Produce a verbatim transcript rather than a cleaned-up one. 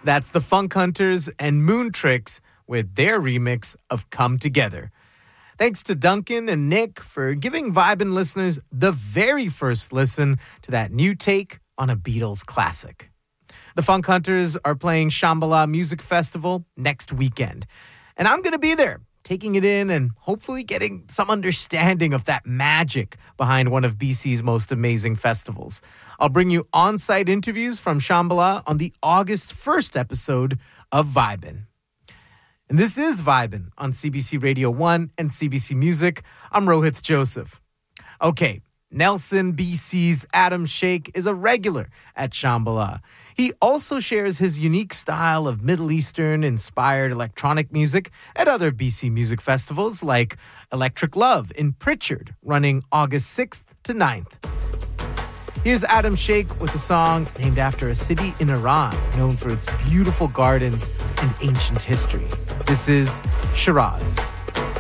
That's the Funk Hunters and Moon Tricks with their remix of Come Together. Thanks to Duncan and Nick for giving Vibin' listeners the very first listen to that new take on a Beatles classic. The Funk Hunters are playing Shambhala Music Festival next weekend, and I'm going to be there, taking it in and hopefully getting some understanding of that magic behind one of B C's most amazing festivals. I'll bring you on-site interviews from Shambhala on the August first episode of Vibin'. And this is Vibin' on C B C Radio one and C B C Music. I'm Rohith Joseph. Okay, Nelson, B C's Adam Sheikh is a regular at Shambhala. He also shares his unique style of Middle Eastern-inspired electronic music at other B C music festivals like Electric Love in Pritchard, running August sixth to ninth. Here's Adam Sheikh with a song named after a city in Iran known for its beautiful gardens and ancient history. This is Shiraz.